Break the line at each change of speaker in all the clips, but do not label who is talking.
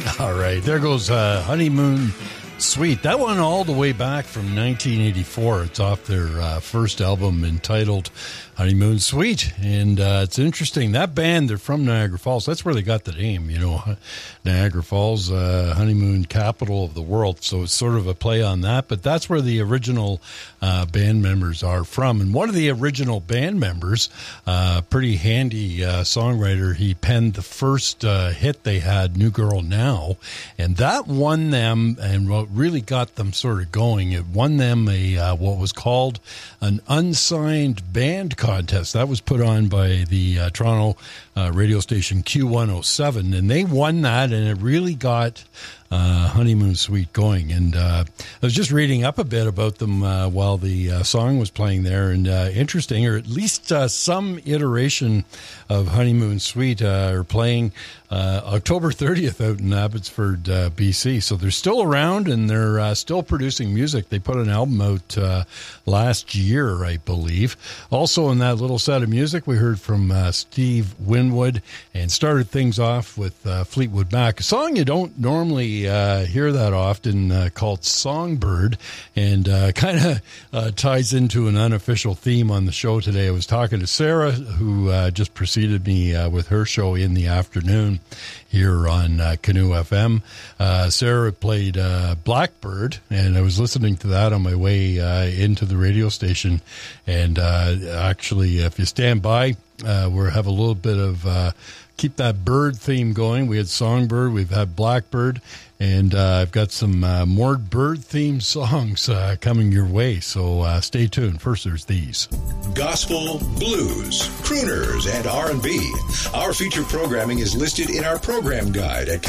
All right, there goes Honeymoon Suite. That one all the way back from 1984. It's off their first album entitled Honeymoon Suite. And it's interesting. That band, they're from Niagara Falls. That's where they got the name, you know, Niagara Falls, honeymoon capital of the world. So it's sort of a play on that. But that's where the original band members are from. And one of the original band members, pretty handy songwriter, he penned the first hit they had, New Girl Now. And that won them, and what really got them sort of going, it won them a what was called an unsigned band contest. That was put on by the Toronto radio station Q107, and they won that, and it really got Honeymoon Suite going. And I was just reading up a bit about them while the song was playing there, and interesting, or at least some iteration of Honeymoon Suite are playing October 30th out in Abbotsford, BC. So they're still around, and they're still producing music. They put an album out last year, I believe. Also in that little set of music, we heard from Steve Winwood, and started things off with Fleetwood Mac, a song you don't normally hear that often, called Songbird, and kind of ties into an unofficial theme on the show today. I was talking to Sarah, who just preceded me with her show in the afternoon here on Canoe FM. Sarah played Blackbird, and I was listening to that on my way into the radio station. And actually, if you stand by, we'll have a little bit of keep that bird theme going. We had Songbird, we've had Blackbird, and I've got some more bird-themed songs coming your way, so stay tuned. First, there's these.
Gospel, blues, crooners, and R&B. Our feature programming is listed in our program guide at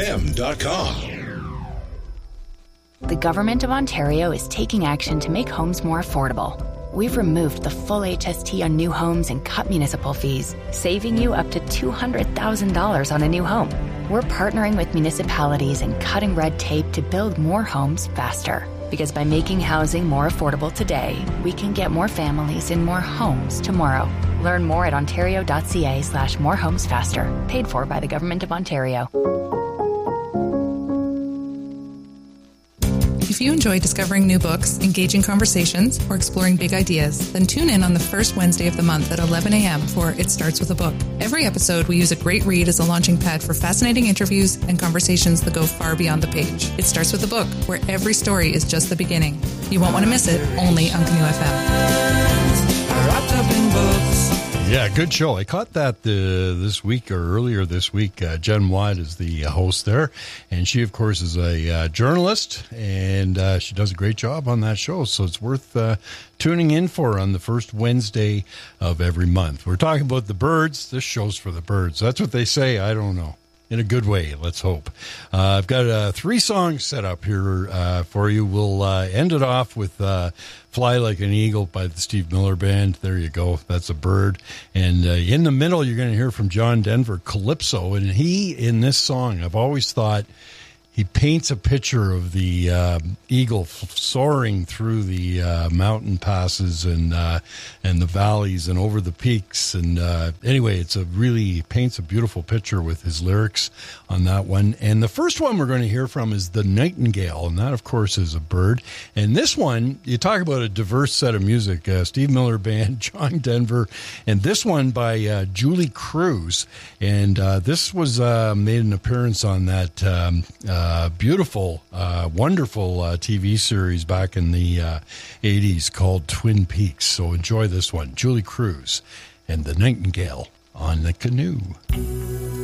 canoefm.com.
The Government of Ontario is taking action to make homes more affordable. We've removed the full HST on new homes and cut municipal fees, saving you up to $200,000 on a new home. We're partnering with municipalities and cutting red tape to build more homes faster. Because by making housing more affordable today, we can get more families in more homes tomorrow. Learn more at ontario.ca/morehomesfaster. Paid for by the Government of Ontario.
If you enjoy discovering new books, engaging conversations, or exploring big ideas, then tune in on the first Wednesday of the month at 11 a.m. for It Starts With a Book. Every episode, we use a great read as a launching pad for fascinating interviews and conversations that go far beyond the page. It Starts With a Book, where every story is just the beginning. You won't want to miss it, only on Canoe FM.
Wrapped up in books. Yeah, good show. I caught that this week, or earlier this week. Jen Watt is the host there, and she, of course, is a journalist, and she does a great job on that show, so it's worth tuning in for on the first Wednesday of every month. We're talking about the birds. This show's for the birds. That's what they say. I don't know. In a good way, let's hope. I've got 3 songs set up here for you. We'll end it off with Fly Like an Eagle by the Steve Miller Band. There you go. That's a bird. And in the middle, you're going to hear from John Denver, Calypso. And he, in this song, I've always thought he paints a picture of the eagle soaring through the mountain passes and the valleys and over the peaks. And anyway, he paints a beautiful picture with his lyrics on that one. And the first one we're going to hear from is The Nightingale, and that, of course, is a bird. And this one, you talk about a diverse set of music. Steve Miller Band, John Denver, and this one by Julie Cruz. And this was made an appearance on that beautiful, wonderful TV series back in the 80s called Twin Peaks. So enjoy this one. Julie Cruz and The Nightingale on the Canoe.